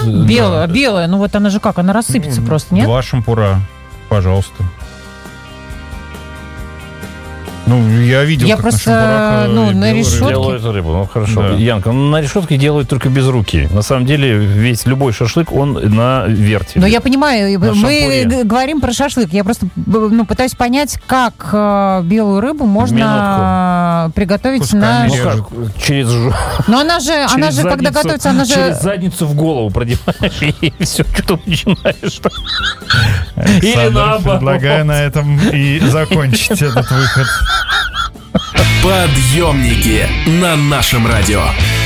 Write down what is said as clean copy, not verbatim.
Белая, ну вот она же как, она рассыпется просто, нет? 2 шампура, пожалуйста. Ну, я видел, Я как просто, на шампурах на решетке... Делают рыбу, ну хорошо. Да. Янка, на решетке делают только без руки. На самом деле, весь любой шашлык, он на вертеле. Ну, я понимаю, На мы шампуре. говорим про шашлык. Я просто пытаюсь понять, как белую рыбу можно приготовить Кусками на... режут. Через Но она же, когда готовится, она через же... задницу в голову продеваешь, и все, что ты начинаешь. Или Александр, наоборот. предлагаю на этом и закончить этот выход. Подъемники на нашем радио.